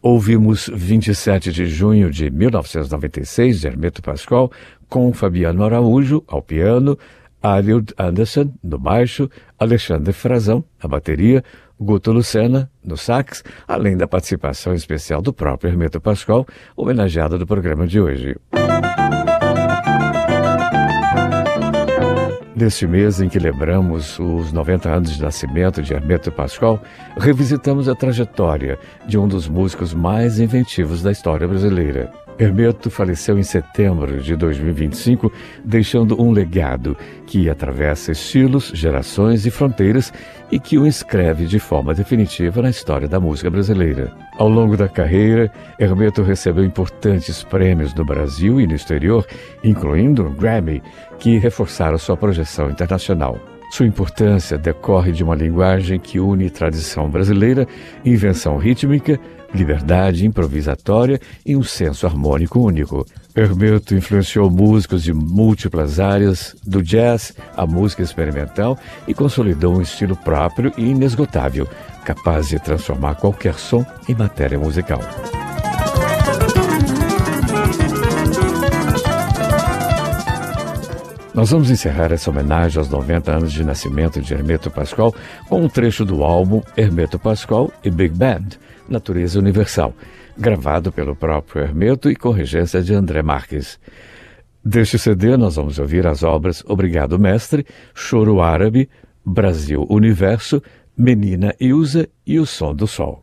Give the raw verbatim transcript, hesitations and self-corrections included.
Ouvimos vinte e sete de junho de mil novecentos e noventa e seis, de Hermeto Pascoal, com Fabiano Araújo ao piano, Arild Anderson no baixo, Alexandre Frazão na bateria, Guto Lucena no sax, além da participação especial do próprio Hermeto Pascoal, homenageado do programa de hoje. Neste mês em que lembramos os noventa anos de nascimento de Hermeto Pascoal, revisitamos a trajetória de um dos músicos mais inventivos da história brasileira. Hermeto faleceu em setembro de dois mil e vinte e cinco, deixando um legado que atravessa estilos, gerações e fronteiras e que o inscreve de forma definitiva na história da música brasileira. Ao longo da carreira, Hermeto recebeu importantes prêmios no Brasil e no exterior, incluindo um Grammy, que reforçaram sua projeção internacional. Sua importância decorre de uma linguagem que une tradição brasileira, invenção rítmica, liberdade improvisatória e um senso harmônico único. Hermeto influenciou músicos de múltiplas áreas, do jazz à música experimental, e consolidou um estilo próprio e inesgotável, capaz de transformar qualquer som em matéria musical. Nós vamos encerrar essa homenagem aos noventa anos de nascimento de Hermeto Pascoal com um trecho do álbum Hermeto Pascoal e Big Band, Natureza Universal, gravado pelo próprio Hermeto e com regência de André Marques. Deste C D nós vamos ouvir as obras Obrigado Mestre, Choro Árabe, Brasil Universo, Menina Ilza e O Som do Sol.